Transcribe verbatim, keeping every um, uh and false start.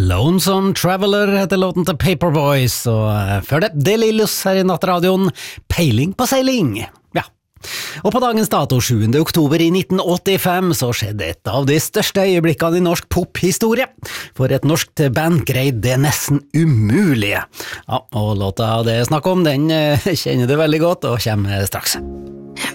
Lonesome Traveler heter låten til Paperboys, og eh, før det, De Lillos her i nattradioen, Peiling på seiling. Ja. Og på dagens dato, sjuende oktober i nitten åttifem, så skjedde et av de største øyeblikkene i norsk pophistorie. For et norsk band greide det nesten umulige. Ja, og låta det er snakk om, den eh, kjenner du veldig godt, og kommer straks.